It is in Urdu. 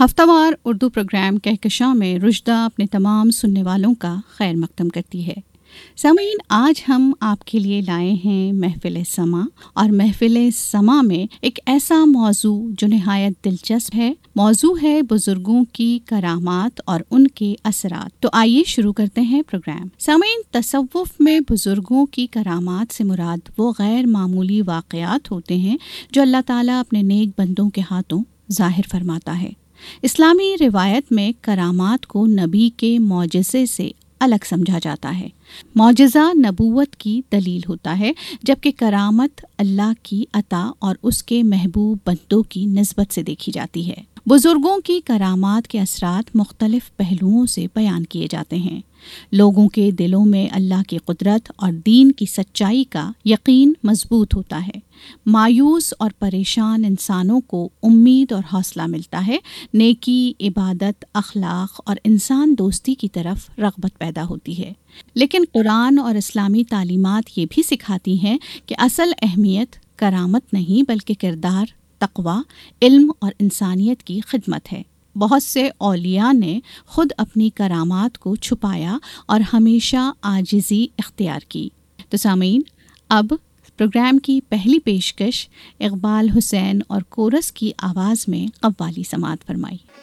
ہفتہ وار اردو پروگرام کہکشاں میں رشدہ اپنے تمام سننے والوں کا خیر مقدم کرتی ہے۔ سامعین، آج ہم آپ کے لیے لائے ہیں محفل سماع، اور محفل سماع میں ایک ایسا موضوع جو نہایت دلچسپ ہے۔ موضوع ہے بزرگوں کی کرامات اور ان کے اثرات۔ تو آئیے شروع کرتے ہیں پروگرام۔ سامعین، تصوف میں بزرگوں کی کرامات سے مراد وہ غیر معمولی واقعات ہوتے ہیں جو اللہ تعالیٰ اپنے نیک بندوں کے ہاتھوں ظاہر فرماتا ہے۔ اسلامی روایت میں کرامات کو نبی کے معجزے سے الگ سمجھا جاتا ہے۔ معجزہ نبوت کی دلیل ہوتا ہے، جبکہ کرامت اللہ کی عطا اور اس کے محبوب بندوں کی نسبت سے دیکھی جاتی ہے۔ بزرگوں کی کرامات کے اثرات مختلف پہلوؤں سے بیان کیے جاتے ہیں۔ لوگوں کے دلوں میں اللہ کی قدرت اور دین کی سچائی کا یقین مضبوط ہوتا ہے۔ مایوس اور پریشان انسانوں کو امید اور حوصلہ ملتا ہے۔ نیکی، عبادت، اخلاق اور انسان دوستی کی طرف رغبت پیدا ہوتی ہے۔ لیکن قرآن اور اسلامی تعلیمات یہ بھی سکھاتی ہیں کہ اصل اہمیت کرامت نہیں بلکہ کردار، تقوی، علم اور انسانیت کی خدمت ہے۔ بہت سے اولیاء نے خود اپنی کرامات کو چھپایا اور ہمیشہ عاجزی اختیار کی۔ تو سامعین، اب پروگرام کی پہلی پیشکش اقبال حسین اور کورس کی آواز میں قوالی سماعت فرمائی۔